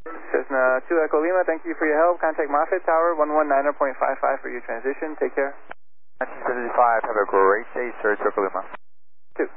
Cessna 2 Echo Lima, thank you for your help. Contact Moffett Tower 119.55 for your transition. Take care. 1975, have a great day, sir. Echo Lima.